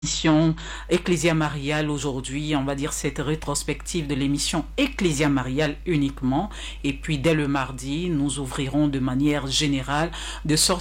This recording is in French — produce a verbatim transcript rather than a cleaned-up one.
Émission Ecclésia Mariale aujourd'hui, on va dire cette rétrospective de l'émission Ecclésia Mariale uniquement. Et puis dès le mardi, nous ouvrirons de manière générale de sorte